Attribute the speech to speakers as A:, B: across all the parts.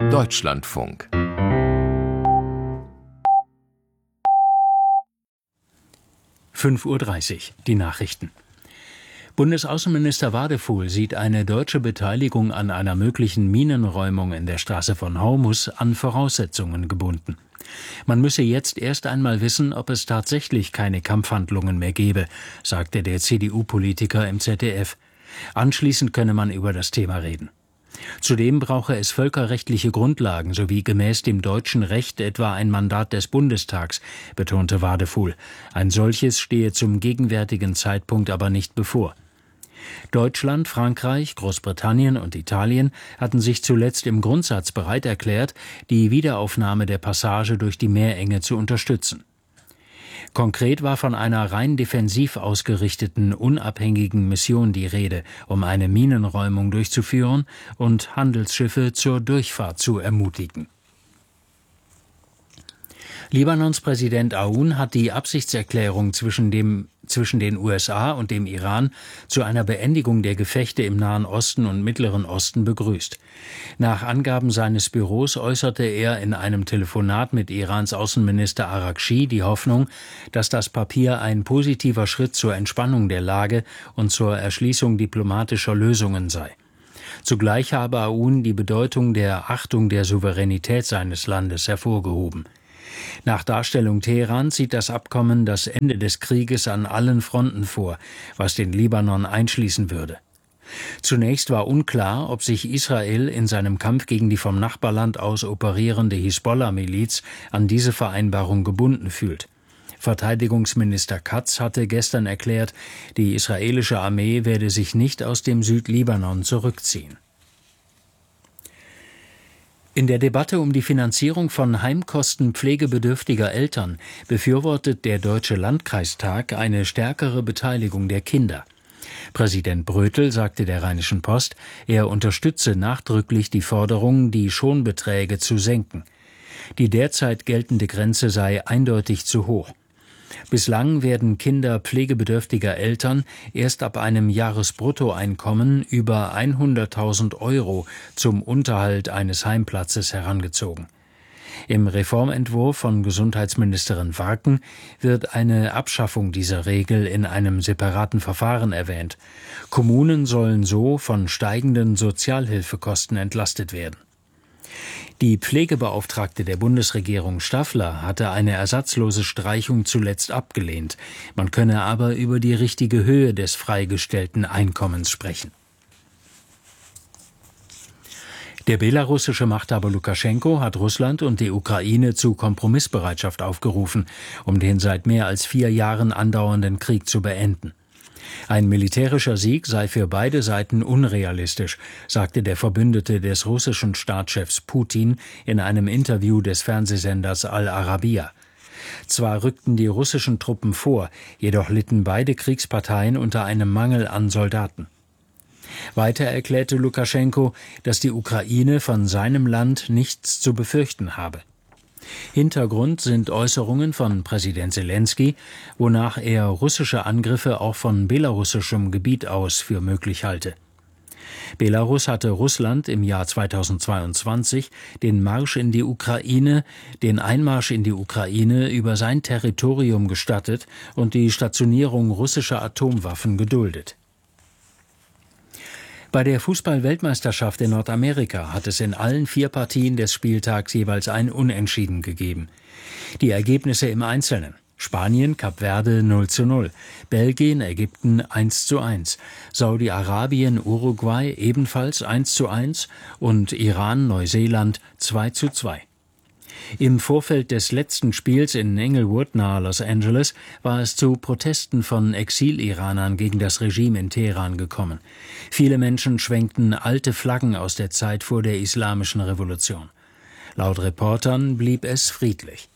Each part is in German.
A: Deutschlandfunk. (5:30 Uhr), die Nachrichten. Bundesaußenminister Wadefuhl sieht eine deutsche Beteiligung an einer möglichen Minenräumung in der Straße von Hormuz an Voraussetzungen gebunden. Man müsse jetzt erst einmal wissen, ob es tatsächlich keine Kampfhandlungen mehr gebe, sagte der CDU-Politiker im ZDF. Anschließend könne man über das Thema reden. Zudem brauche es völkerrechtliche Grundlagen sowie gemäß dem deutschen Recht etwa ein Mandat des Bundestags, betonte Wadefuhl. Ein solches stehe zum gegenwärtigen Zeitpunkt aber nicht bevor. Deutschland, Frankreich, Großbritannien und Italien hatten sich zuletzt im Grundsatz bereit erklärt, die Wiederaufnahme der Passage durch die Meerenge zu unterstützen. Konkret war von einer rein defensiv ausgerichteten, unabhängigen Mission die Rede, um eine Minenräumung durchzuführen und Handelsschiffe zur Durchfahrt zu ermutigen. Libanons Präsident Aoun hat die Absichtserklärung zwischen den USA und dem Iran zu einer Beendigung der Gefechte im Nahen Osten und Mittleren Osten begrüßt. Nach Angaben seines Büros äußerte er in einem Telefonat mit Irans Außenminister Araghchi die Hoffnung, dass das Papier ein positiver Schritt zur Entspannung der Lage und zur Erschließung diplomatischer Lösungen sei. Zugleich habe Aoun die Bedeutung der Achtung der Souveränität seines Landes hervorgehoben. Nach Darstellung Teherans sieht das Abkommen das Ende des Krieges an allen Fronten vor, was den Libanon einschließen würde. Zunächst war unklar, ob sich Israel in seinem Kampf gegen die vom Nachbarland aus operierende Hisbollah-Miliz an diese Vereinbarung gebunden fühlt. Verteidigungsminister Katz hatte gestern erklärt, die israelische Armee werde sich nicht aus dem Südlibanon zurückziehen. In der Debatte um die Finanzierung von Heimkosten pflegebedürftiger Eltern befürwortet der Deutsche Landkreistag eine stärkere Beteiligung der Kinder. Präsident Brötel sagte der Rheinischen Post, er unterstütze nachdrücklich die Forderung, die Schonbeträge zu senken. Die derzeit geltende Grenze sei eindeutig zu hoch. Bislang werden Kinder pflegebedürftiger Eltern erst ab einem Jahresbruttoeinkommen über 100.000 € zum Unterhalt eines Heimplatzes herangezogen. Im Reformentwurf von Gesundheitsministerin Warken wird eine Abschaffung dieser Regel in einem separaten Verfahren erwähnt. Kommunen sollen so von steigenden Sozialhilfekosten entlastet werden. Die Pflegebeauftragte der Bundesregierung Staffler hatte eine ersatzlose Streichung zuletzt abgelehnt. Man könne aber über die richtige Höhe des freigestellten Einkommens sprechen. Der belarussische Machthaber Lukaschenko hat Russland und die Ukraine zu Kompromissbereitschaft aufgerufen, um den seit mehr als 4 Jahren andauernden Krieg zu beenden. Ein militärischer Sieg sei für beide Seiten unrealistisch, sagte der Verbündete des russischen Staatschefs Putin in einem Interview des Fernsehsenders Al Arabiya. Zwar rückten die russischen Truppen vor, jedoch litten beide Kriegsparteien unter einem Mangel an Soldaten. Weiter erklärte Lukaschenko, dass die Ukraine von seinem Land nichts zu befürchten habe. Hintergrund sind Äußerungen von Präsident Selenskyj, wonach er russische Angriffe auch von belarussischem Gebiet aus für möglich halte. Belarus hatte Russland im Jahr 2022 den Einmarsch in die Ukraine über sein Territorium gestattet und die Stationierung russischer Atomwaffen geduldet. Bei der Fußball-Weltmeisterschaft in Nordamerika hat es in allen 4 Partien des Spieltags jeweils ein Unentschieden gegeben. Die Ergebnisse im Einzelnen: Spanien, Kap Verde 0:0, Belgien, Ägypten 1:1, Saudi-Arabien, Uruguay ebenfalls 1:1 und Iran, Neuseeland 2:2. Im Vorfeld des letzten Spiels in Englewood nahe Los Angeles war es zu Protesten von Exil-Iranern gegen das Regime in Teheran gekommen. Viele Menschen schwenkten alte Flaggen aus der Zeit vor der Islamischen Revolution. Laut Reportern blieb es friedlich.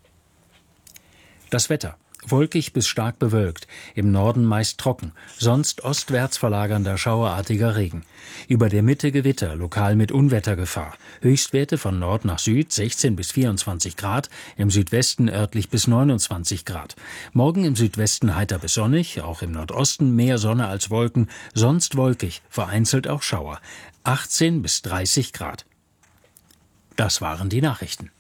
A: Das Wetter: wolkig bis stark bewölkt, im Norden meist trocken, sonst ostwärts verlagernder schauerartiger Regen. Über der Mitte Gewitter, lokal mit Unwettergefahr. Höchstwerte von Nord nach Süd 16 bis 24 Grad, im Südwesten örtlich bis 29 Grad. Morgen im Südwesten heiter bis sonnig, auch im Nordosten mehr Sonne als Wolken, sonst wolkig, vereinzelt auch Schauer. 18 bis 30 Grad. Das waren die Nachrichten.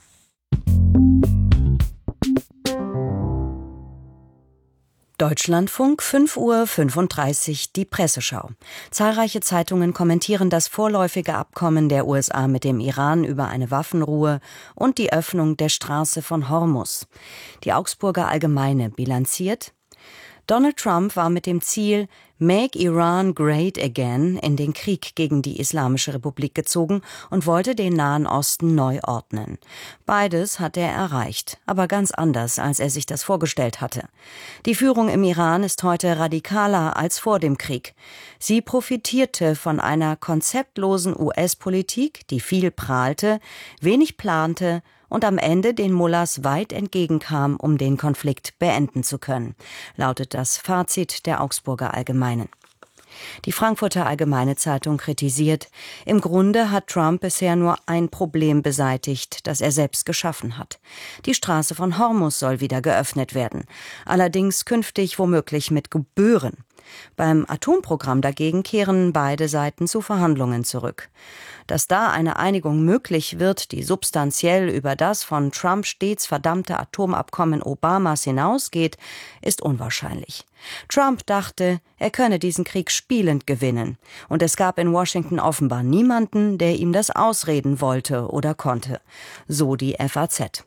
B: Deutschlandfunk, 5:35 Uhr, die Presseschau. Zahlreiche Zeitungen kommentieren das vorläufige Abkommen der USA mit dem Iran über eine Waffenruhe und die Öffnung der Straße von Hormuz. Die Augsburger Allgemeine bilanziert: Donald Trump war mit dem Ziel Make Iran Great Again in den Krieg gegen die Islamische Republik gezogen und wollte den Nahen Osten neu ordnen. Beides hat er erreicht, aber ganz anders, als er sich das vorgestellt hatte. Die Führung im Iran ist heute radikaler als vor dem Krieg. Sie profitierte von einer konzeptlosen US-Politik, die viel prahlte, wenig plante und am Ende den Mullahs weit entgegenkam, um den Konflikt beenden zu können, lautet das Fazit der Augsburger Allgemeinen. Die Frankfurter Allgemeine Zeitung kritisiert: Im Grunde hat Trump bisher nur ein Problem beseitigt, das er selbst geschaffen hat. Die Straße von Hormuz soll wieder geöffnet werden, allerdings künftig womöglich mit Gebühren. Beim Atomprogramm dagegen kehren beide Seiten zu Verhandlungen zurück. Dass da eine Einigung möglich wird, die substanziell über das von Trump stets verdammte Atomabkommen Obamas hinausgeht, ist unwahrscheinlich. Trump dachte, er könne diesen Krieg spielend gewinnen, und es gab in Washington offenbar niemanden, der ihm das ausreden wollte oder konnte. So die FAZ.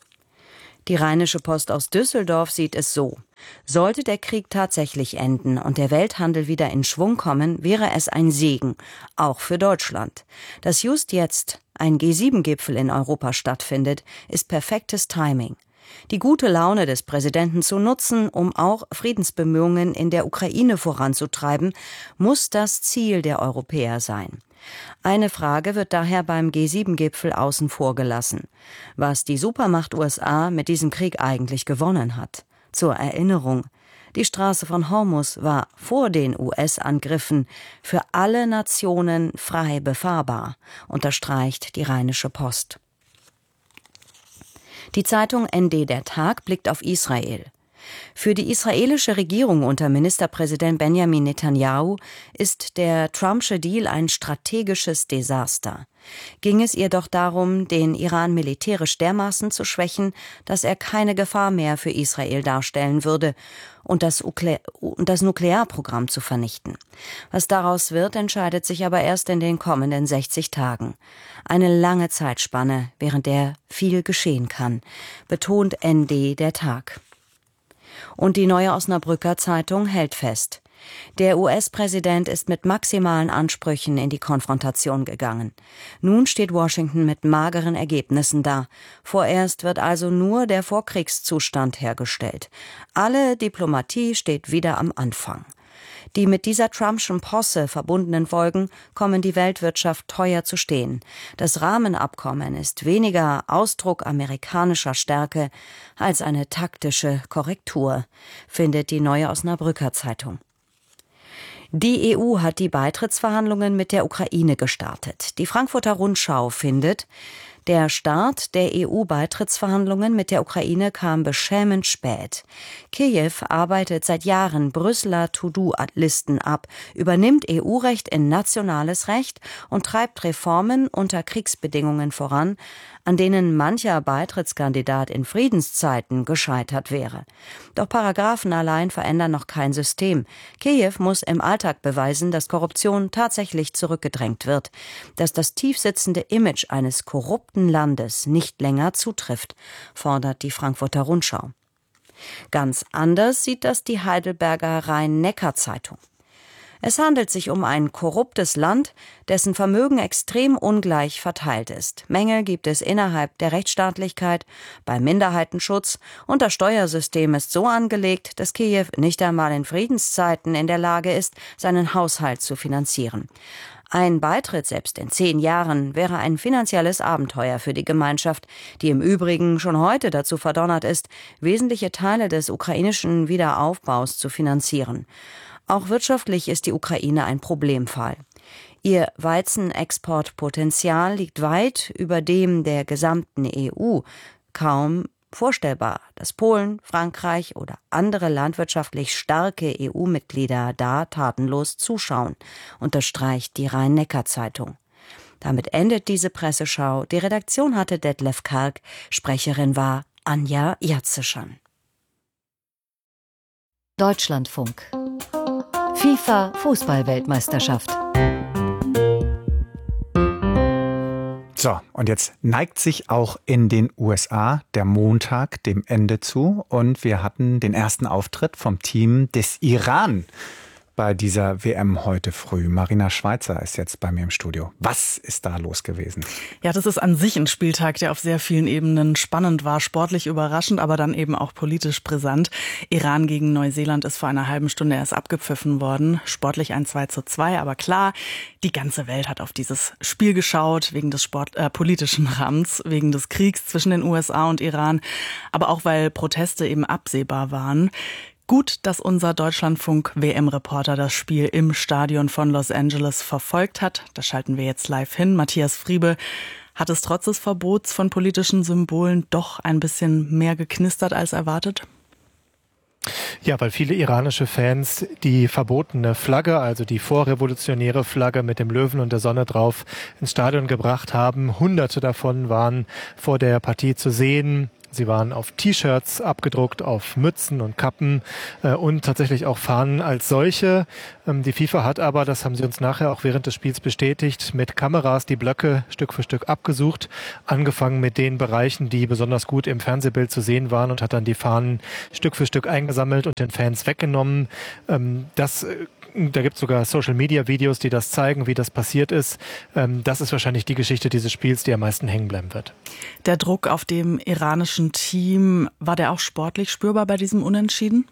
B: Die Rheinische Post aus Düsseldorf sieht es so: Sollte der Krieg tatsächlich enden und der Welthandel wieder in Schwung kommen, wäre es ein Segen, auch für Deutschland. Dass just jetzt ein G7-Gipfel in Europa stattfindet, ist perfektes Timing. Die gute Laune des Präsidenten zu nutzen, um auch Friedensbemühungen in der Ukraine voranzutreiben, muss das Ziel der Europäer sein. Eine Frage wird daher beim G7-Gipfel außen vor gelassen: Was die Supermacht USA mit diesem Krieg eigentlich gewonnen hat. Zur Erinnerung: Die Straße von Hormuz war vor den US-Angriffen für alle Nationen frei befahrbar, unterstreicht die Rheinische Post. Die Zeitung ND Der Tag blickt auf Israel. Für die israelische Regierung unter Ministerpräsident Benjamin Netanyahu ist der Trumpsche Deal ein strategisches Desaster. Ging es ihr doch darum, den Iran militärisch dermaßen zu schwächen, dass er keine Gefahr mehr für Israel darstellen würde, und das Nuklearprogramm zu vernichten. Was daraus wird, entscheidet sich aber erst in den kommenden 60 Tagen. Eine lange Zeitspanne, während der viel geschehen kann, betont ND Der Tag. Und die Neue Osnabrücker Zeitung hält fest: Der US-Präsident ist mit maximalen Ansprüchen in die Konfrontation gegangen. Nun steht Washington mit mageren Ergebnissen da. Vorerst wird also nur der Vorkriegszustand hergestellt. Alle Diplomatie steht wieder am Anfang. Die mit dieser Trumpschen Posse verbundenen Folgen kommen die Weltwirtschaft teuer zu stehen. Das Rahmenabkommen ist weniger Ausdruck amerikanischer Stärke als eine taktische Korrektur, findet die Neue Osnabrücker Zeitung. Die EU hat die Beitrittsverhandlungen mit der Ukraine gestartet. Die Frankfurter Rundschau findet: Der Start der EU-Beitrittsverhandlungen mit der Ukraine kam beschämend spät. Kiew arbeitet seit Jahren Brüsseler To-Do-Listen ab, übernimmt EU-Recht in nationales Recht und treibt Reformen unter Kriegsbedingungen voran, an denen mancher Beitrittskandidat in Friedenszeiten gescheitert wäre. Doch Paragraphen allein verändern noch kein System. Kiew muss im Alltag beweisen, dass Korruption tatsächlich zurückgedrängt wird, dass das tiefsitzende Image eines korrupten Landes nicht länger zutrifft, fordert die Frankfurter Rundschau. Ganz anders sieht das die Heidelberger Rhein-Neckar-Zeitung. Es handelt sich um ein korruptes Land, dessen Vermögen extrem ungleich verteilt ist. Mängel gibt es innerhalb der Rechtsstaatlichkeit, beim Minderheitenschutz, und das Steuersystem ist so angelegt, dass Kiew nicht einmal in Friedenszeiten in der Lage ist, seinen Haushalt zu finanzieren. Ein Beitritt selbst in 10 Jahren wäre ein finanzielles Abenteuer für die Gemeinschaft, die im Übrigen schon heute dazu verdonnert ist, wesentliche Teile des ukrainischen Wiederaufbaus zu finanzieren. Auch wirtschaftlich ist die Ukraine ein Problemfall. Ihr Weizenexportpotenzial liegt weit über dem der gesamten EU. Kaum vorstellbar, dass Polen, Frankreich oder andere landwirtschaftlich starke EU-Mitglieder da tatenlos zuschauen, unterstreicht die Rhein-Neckar-Zeitung. Damit endet diese Presseschau. Die Redaktion hatte Detlef Karg, Sprecherin war Anja Jatzeschan.
C: Deutschlandfunk. FIFA Fußball-Weltmeisterschaft.
D: So, und jetzt neigt sich auch in den USA der Montag dem Ende zu und wir hatten den ersten Auftritt vom Team des Iran bei dieser WM heute früh. Marina Schweizer ist jetzt bei mir im Studio. Was ist da los gewesen?
E: Ja, das ist an sich ein Spieltag, der auf sehr vielen Ebenen spannend war, sportlich überraschend, aber dann eben auch politisch brisant. Iran gegen Neuseeland ist vor einer halben Stunde erst abgepfiffen worden. Sportlich ein 2:2, aber klar, die ganze Welt hat auf dieses Spiel geschaut, wegen des politischen Rahmens, wegen des Kriegs zwischen den USA und Iran, aber auch weil Proteste eben absehbar waren. Gut, dass unser Deutschlandfunk-WM-Reporter das Spiel im Stadion von Los Angeles verfolgt hat. Da schalten wir jetzt live hin. Matthias Friebe, hat es trotz des Verbots von politischen Symbolen doch ein bisschen mehr geknistert als erwartet?
F: Ja, weil viele iranische Fans die verbotene Flagge, also die vorrevolutionäre Flagge mit dem Löwen und der Sonne drauf, ins Stadion gebracht haben. Hunderte davon waren vor der Partie zu sehen. Sie waren auf T-Shirts abgedruckt, auf Mützen und Kappen und tatsächlich auch Fahnen als solche. Die FIFA hat aber, das haben sie uns nachher auch während des Spiels bestätigt, mit Kameras die Blöcke Stück für Stück abgesucht, angefangen mit den Bereichen, die besonders gut im Fernsehbild zu sehen waren und hat dann die Fahnen Stück für Stück eingesammelt und den Fans weggenommen. Da gibt es sogar Social-Media-Videos, die das zeigen, wie das passiert ist. Das ist wahrscheinlich die Geschichte dieses Spiels, die am meisten hängen bleiben wird.
E: Der Druck auf dem iranischen Team, war der auch sportlich spürbar bei diesem Unentschieden?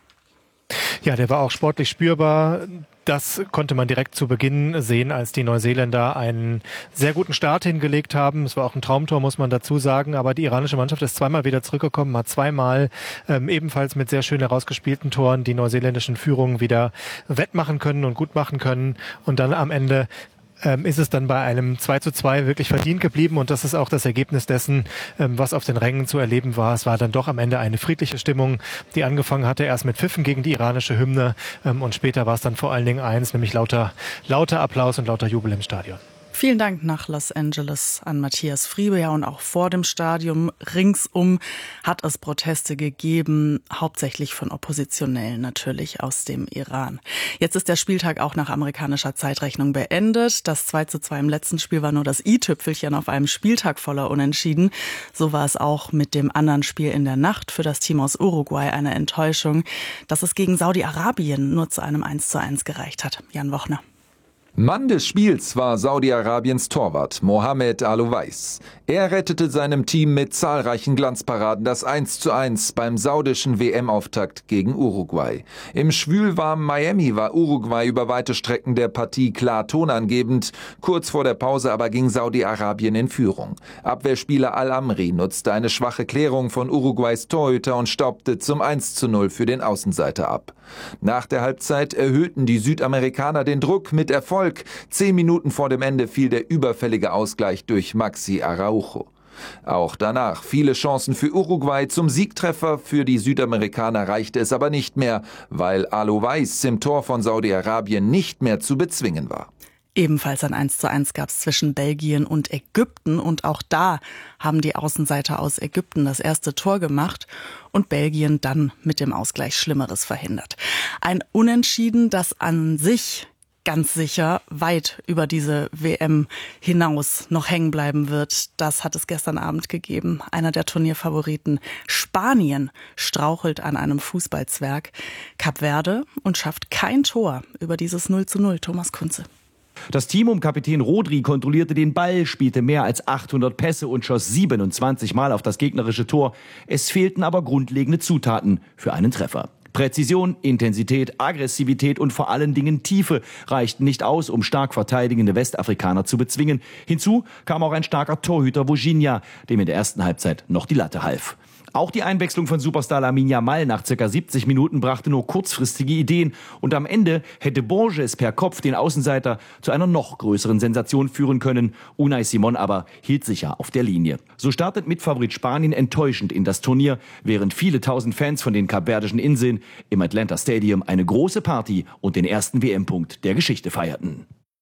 F: Ja, der war auch sportlich spürbar. Das konnte man direkt zu Beginn sehen, als die Neuseeländer einen sehr guten Start hingelegt haben. Es war auch ein Traumtor, muss man dazu sagen. Aber die iranische Mannschaft ist zweimal wieder zurückgekommen, hat zweimal ebenfalls mit sehr schön herausgespielten Toren die neuseeländischen Führungen wieder wettmachen können und gut machen können. Und dann am Ende ist es dann bei einem 2:2 wirklich verdient geblieben und das ist auch das Ergebnis dessen, was auf den Rängen zu erleben war. Es war dann doch am Ende eine friedliche Stimmung, die angefangen hatte erst mit Pfiffen gegen die iranische Hymne und später war es dann vor allen Dingen eins, nämlich lauter Applaus und lauter Jubel im Stadion.
E: Vielen Dank nach Los Angeles an Matthias Friebe. Ja, und auch vor dem Stadion ringsum hat es Proteste gegeben, hauptsächlich von Oppositionellen natürlich aus dem Iran. Jetzt ist der Spieltag auch nach amerikanischer Zeitrechnung beendet. Das 2:2 im letzten Spiel war nur das i-Tüpfelchen auf einem Spieltag voller Unentschieden. So war es auch mit dem anderen Spiel in der Nacht für das Team aus Uruguay eine Enttäuschung, dass es gegen Saudi-Arabien nur zu einem 1:1 gereicht hat. Jan Wochner.
G: Mann des Spiels war Saudi-Arabiens Torwart Mohamed Al-Owais. Er rettete seinem Team mit zahlreichen Glanzparaden das 1:1 beim saudischen WM-Auftakt gegen Uruguay. Im schwülwarmen Miami war Uruguay über weite Strecken der Partie klar tonangebend. Kurz vor der Pause aber ging Saudi-Arabien in Führung. Abwehrspieler Al-Amri nutzte eine schwache Klärung von Uruguays Torhüter und staubte zum 1:0 für den Außenseiter ab. Nach der Halbzeit erhöhten die Südamerikaner den Druck mit Erfolg. 10 Minuten vor dem Ende fiel der überfällige Ausgleich durch Maxi Araujo. Auch danach viele Chancen für Uruguay. Zum Siegtreffer für die Südamerikaner reichte es aber nicht mehr, weil Al-Owais im Tor von Saudi-Arabien nicht mehr zu bezwingen war.
E: Ebenfalls ein 1:1 gab es zwischen Belgien und Ägypten und auch da haben die Außenseiter aus Ägypten das erste Tor gemacht und Belgien dann mit dem Ausgleich Schlimmeres verhindert. Ein Unentschieden, das an sich ganz sicher weit über diese WM hinaus noch hängen bleiben wird. Das hat es gestern Abend gegeben. Einer der Turnierfavoriten, Spanien, strauchelt an einem Fußballzwerg. Kap Verde und schafft kein Tor über dieses 0:0. Thomas Kunze.
H: Das Team um Kapitän Rodri kontrollierte den Ball, spielte mehr als 800 Pässe und schoss 27 Mal auf das gegnerische Tor. Es fehlten aber grundlegende Zutaten für einen Treffer. Präzision, Intensität, Aggressivität und vor allen Dingen Tiefe reichten nicht aus, um stark verteidigende Westafrikaner zu bezwingen. Hinzu kam auch ein starker Torhüter Virginia, dem in der ersten Halbzeit noch die Latte half. Auch die Einwechslung von Superstar Lamine Yamal nach ca. 70 Minuten brachte nur kurzfristige Ideen und am Ende hätte Borges per Kopf den Außenseiter zu einer noch größeren Sensation führen können. Unai Simon aber hielt sicher auf der Linie. So startet Mitfavorit Spanien enttäuschend in das Turnier, während viele tausend Fans von den kapverdischen Inseln im Atlanta Stadium eine große Party und den ersten WM-Punkt der Geschichte feierten.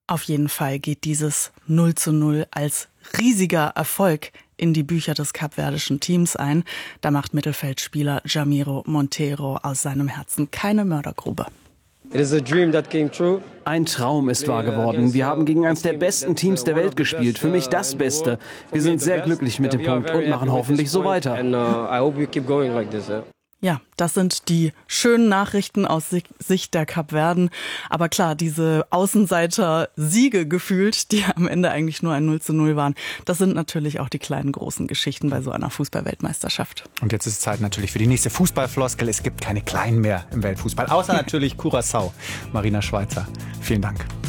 E: Auf jeden Fall geht dieses 0:0 als riesiger Erfolg in die Bücher des kapverdischen Teams ein. Da macht Mittelfeldspieler Jamiro Monteiro aus seinem Herzen keine Mördergrube.
I: Ein Traum ist wahr geworden. Wir haben gegen eines der besten Teams der Welt gespielt. Für mich das Beste. Wir sind sehr glücklich mit dem Punkt und machen hoffentlich so weiter.
E: Ja, das sind die schönen Nachrichten aus Sicht der Kapverden. Aber klar, diese Außenseiter-Siege gefühlt, die am Ende eigentlich nur ein 0:0 waren, das sind natürlich auch die kleinen, großen Geschichten bei so einer Fußball-Weltmeisterschaft.
D: Und jetzt ist es Zeit natürlich für die nächste Fußballfloskel. Es gibt keine Kleinen mehr im Weltfußball, außer natürlich Curaçao. Marina Schweizer, vielen Dank.